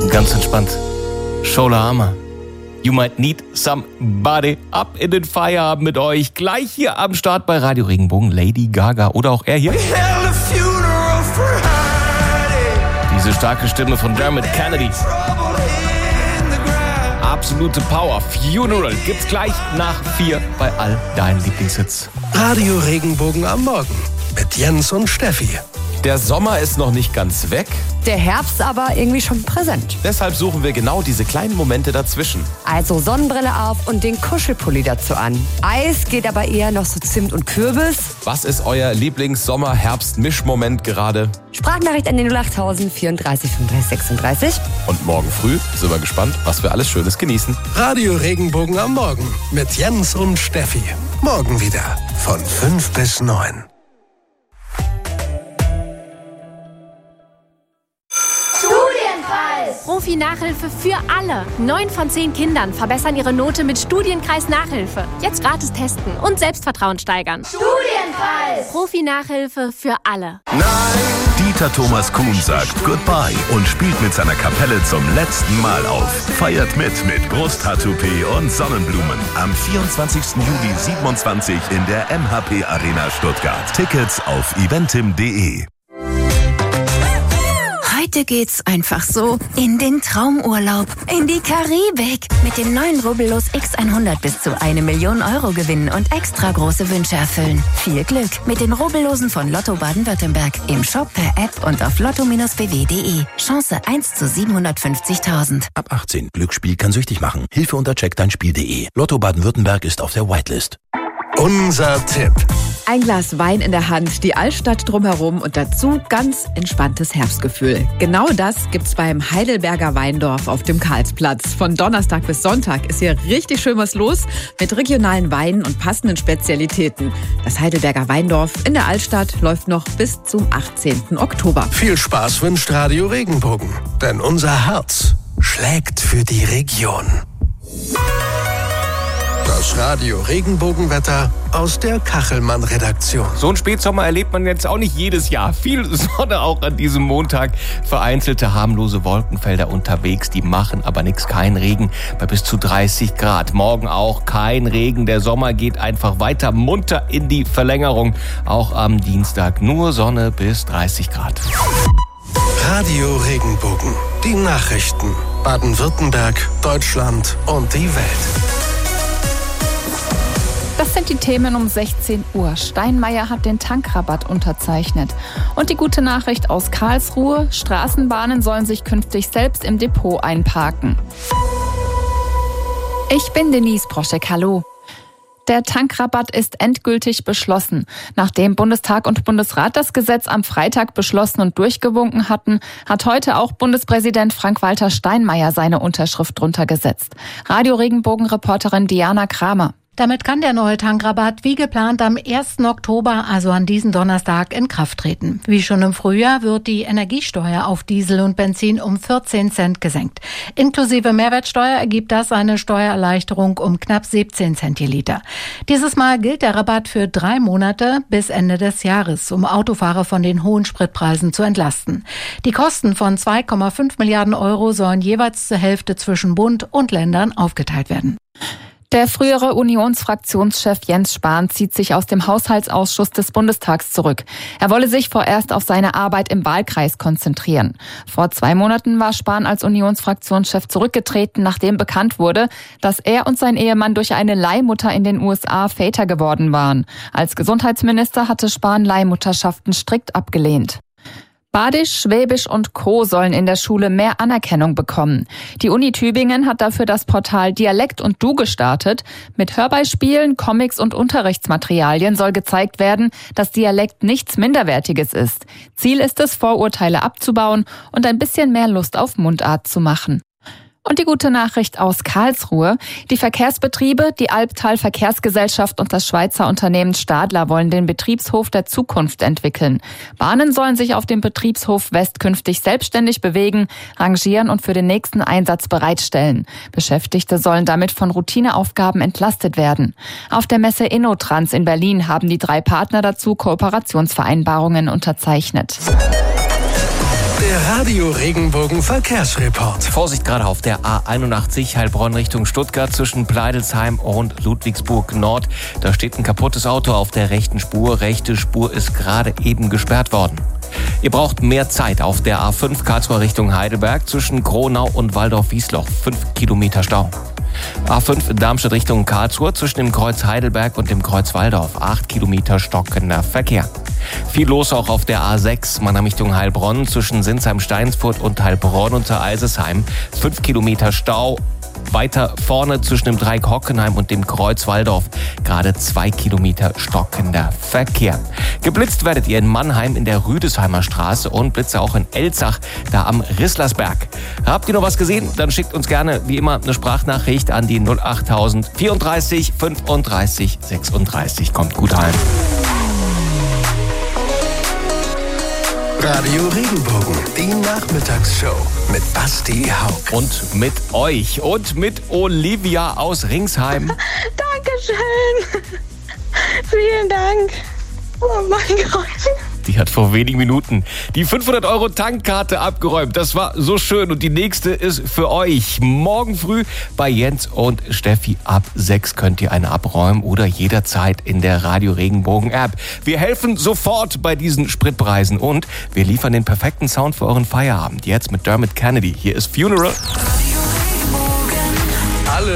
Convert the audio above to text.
Ganz entspannt. Shola Hammer. You might need somebody up in den Feierabend mit euch. Gleich hier am Start bei Radio Regenbogen Lady Gaga oder auch er hier. Diese starke Stimme von Dermot Kennedy. Absolute Power. Funeral gibt's gleich nach 4 bei all deinen Lieblingshits. Radio Regenbogen am Morgen mit Jens und Steffi. Der Sommer ist noch nicht ganz weg. Der Herbst aber irgendwie schon präsent. Deshalb suchen wir genau diese kleinen Momente dazwischen. Also Sonnenbrille auf und den Kuschelpulli dazu an. Eis geht aber eher noch so Zimt und Kürbis. Was ist euer Lieblings-Sommer-Herbst-Mischmoment gerade? Sprachnachricht an den 08000 34 35 36. Und morgen früh sind wir gespannt, was wir alles Schönes genießen. Radio Regenbogen am Morgen mit Jens und Steffi. Morgen wieder von 5 bis 9. Profi-Nachhilfe für alle. 9 von 10 Kindern verbessern ihre Note mit Studienkreis Nachhilfe. Jetzt gratis testen und Selbstvertrauen steigern. Studienkreis! Profi-Nachhilfe für alle. Dieter Thomas Kuhn sagt Goodbye und spielt mit seiner Kapelle zum letzten Mal auf. Feiert mit Brusttattoo-P und Sonnenblumen. Am 24. Juli 27 in der MHP Arena Stuttgart. Tickets auf eventim.de. Heute geht's einfach so in den Traumurlaub, in die Karibik. Mit dem neuen Rubbellos X100 bis zu 1 Million Euro gewinnen und extra große Wünsche erfüllen. Viel Glück mit den Rubbellosen von Lotto Baden-Württemberg. Im Shop, per App und auf lotto-bw.de. Chance 1 zu 750.000. Ab 18. Glücksspiel kann süchtig machen. Hilfe unter checkdeinspiel.de. Lotto Baden-Württemberg ist auf der Whitelist. Unser Tipp. Ein Glas Wein in der Hand, die Altstadt drumherum und dazu ganz entspanntes Herbstgefühl. Genau das gibt's beim Heidelberger Weindorf auf dem Karlsplatz. Von Donnerstag bis Sonntag ist hier richtig schön was los mit regionalen Weinen und passenden Spezialitäten. Das Heidelberger Weindorf in der Altstadt läuft noch bis zum 18. Oktober. Viel Spaß wünscht Radio Regenbogen, denn unser Herz schlägt für die Region. Das Radio Regenbogenwetter aus der Kachelmann-Redaktion. So einen Spätsommer erlebt man jetzt auch nicht jedes Jahr. Viel Sonne auch an diesem Montag. Vereinzelte harmlose Wolkenfelder unterwegs, die machen aber nichts. Kein Regen bei bis zu 30 Grad. Morgen auch kein Regen. Der Sommer geht einfach weiter munter in die Verlängerung. Auch am Dienstag nur Sonne bis 30 Grad. Radio Regenbogen. Die Nachrichten. Baden-Württemberg, Deutschland und die Welt. Das sind die Themen um 16 Uhr. Steinmeier hat den Tankrabatt unterzeichnet. Und die gute Nachricht aus Karlsruhe: Straßenbahnen sollen sich künftig selbst im Depot einparken. Ich bin Denise Broschek, hallo. Der Tankrabatt ist endgültig beschlossen. Nachdem Bundestag und Bundesrat das Gesetz am Freitag beschlossen und durchgewunken hatten, hat heute auch Bundespräsident Frank-Walter Steinmeier seine Unterschrift drunter gesetzt. Radio Regenbogen-Reporterin Diana Kramer. Damit kann der neue Tankrabatt wie geplant am 1. Oktober, also an diesem Donnerstag, in Kraft treten. Wie schon im Frühjahr wird die Energiesteuer auf Diesel und Benzin um 14 Cent gesenkt. Inklusive Mehrwertsteuer ergibt das eine Steuererleichterung um knapp 17 Cent je Liter. Dieses Mal gilt der Rabatt für 3 Monate bis Ende des Jahres, um Autofahrer von den hohen Spritpreisen zu entlasten. Die Kosten von 2,5 Milliarden Euro sollen jeweils zur Hälfte zwischen Bund und Ländern aufgeteilt werden. Der frühere Unionsfraktionschef Jens Spahn zieht sich aus dem Haushaltsausschuss des Bundestags zurück. Er wolle sich vorerst auf seine Arbeit im Wahlkreis konzentrieren. Vor 2 Monaten war Spahn als Unionsfraktionschef zurückgetreten, nachdem bekannt wurde, dass er und sein Ehemann durch eine Leihmutter in den USA Väter geworden waren. Als Gesundheitsminister hatte Spahn Leihmutterschaften strikt abgelehnt. Badisch, Schwäbisch und Co. sollen in der Schule mehr Anerkennung bekommen. Die Uni Tübingen hat dafür das Portal Dialekt und Du gestartet. Mit Hörbeispielen, Comics und Unterrichtsmaterialien soll gezeigt werden, dass Dialekt nichts Minderwertiges ist. Ziel ist es, Vorurteile abzubauen und ein bisschen mehr Lust auf Mundart zu machen. Und die gute Nachricht aus Karlsruhe: Die Verkehrsbetriebe, die Albtal Verkehrsgesellschaft und das Schweizer Unternehmen Stadler wollen den Betriebshof der Zukunft entwickeln. Bahnen sollen sich auf dem Betriebshof West künftig selbstständig bewegen, rangieren und für den nächsten Einsatz bereitstellen. Beschäftigte sollen damit von Routineaufgaben entlastet werden. Auf der Messe InnoTrans in Berlin haben die 3 Partner dazu Kooperationsvereinbarungen unterzeichnet. Der Der Radio Regenbogen Verkehrsreport. Vorsicht gerade auf der A81 Heilbronn Richtung Stuttgart zwischen Pleidelsheim und Ludwigsburg Nord. Da steht ein kaputtes Auto auf der rechten Spur. Rechte Spur ist gerade eben gesperrt worden. Ihr braucht mehr Zeit auf der A5 Karlsruhe Richtung Heidelberg zwischen Kronau und Waldorf-Wiesloch. 5 Kilometer Stau. A5 Darmstadt Richtung Karlsruhe zwischen dem Kreuz Heidelberg und dem Kreuz Waldorf. 8 Kilometer stockender Verkehr. Viel los auch auf der A6 Mannheim Richtung Heilbronn zwischen Sinsheim-Steinsfurt und Heilbronn unter Eisesheim. 5 Kilometer Stau. Weiter vorne zwischen dem Dreieck Hockenheim und dem Kreuz Waldorf gerade 2 Kilometer stockender Verkehr. Geblitzt werdet ihr in Mannheim in der Rüdesheimer Straße und Blitze auch in Elzach, da am Risslersberg. Habt ihr noch was gesehen? Dann schickt uns gerne wie immer eine Sprachnachricht an die 08000 34 35 36. Kommt gut heim. Radio Regenbogen, die Nachmittagsshow mit Basti Haug. Und mit euch und mit Olivia aus Ringsheim. Dankeschön. Vielen Dank. Oh mein Gott. Die hat vor wenigen Minuten die 500 € Tankkarte abgeräumt. Das war so schön. Und die nächste ist für euch. Morgen früh bei Jens und Steffi ab 6 könnt ihr eine abräumen oder jederzeit in der Radio Regenbogen App. Wir helfen sofort bei diesen Spritpreisen und wir liefern den perfekten Sound für euren Feierabend. Jetzt mit Dermot Kennedy. Hier ist Funeral.